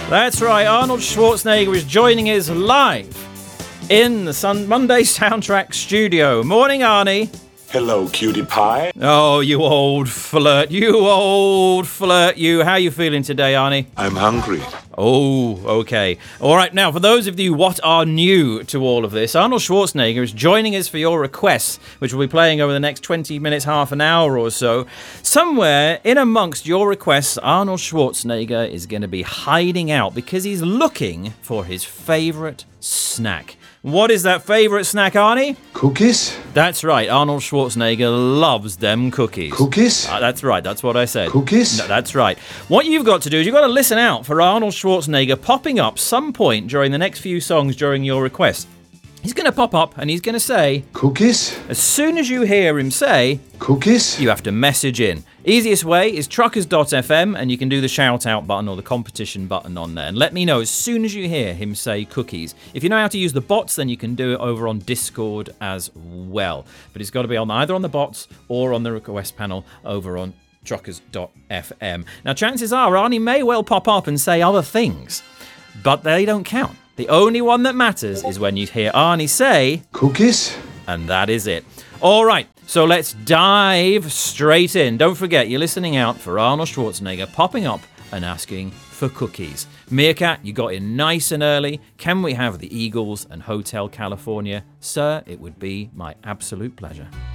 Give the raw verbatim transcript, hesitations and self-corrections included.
That's right, Arnold Schwarzenegger is joining us live in the Sun Monday Soundtrack studio. Morning, Arnie. Hello, cutie pie. Oh, you old flirt, you old flirt, you. How you feeling today, Arnie? I'm hungry. Oh, okay. All right, now, for those of you what are new to all of this, Arnold Schwarzenegger is joining us for your requests, which will be playing over the next twenty minutes, half an hour or so. Somewhere in amongst your requests, Arnold Schwarzenegger is going to be hiding out because he's looking for his favorite snack. What is that favorite snack, Arnie? Cookies? That's right. Arnold Schwarzenegger loves them cookies. Cookies? Uh, that's right. That's what I said. Cookies? No, that's right. What you've got to do is you've got to listen out for Arnold Schwarzenegger popping up some point during the next few songs during your request. He's going to pop up and he's going to say... Cookies? As soon as you hear him say... Cookies? You have to message in. Easiest way is truckers dot f m and you can do the shout out button or the competition button on there. And let me know as soon as you hear him say cookies. If you know how to use the bots, then you can do it over on Discord as well. But it's got to be on either on the bots or on the request panel over on truckers dot f m. Now, chances are Arnie may well pop up and say other things, but they don't count. The only one that matters is when you hear Arnie say... Cookies? And that is it. All right, so let's dive straight in. Don't forget, you're listening out for Arnold Schwarzenegger popping up and asking for cookies. Meerkat, you got in nice and early. Can we have the Eagles and Hotel California? Sir, it would be my absolute pleasure.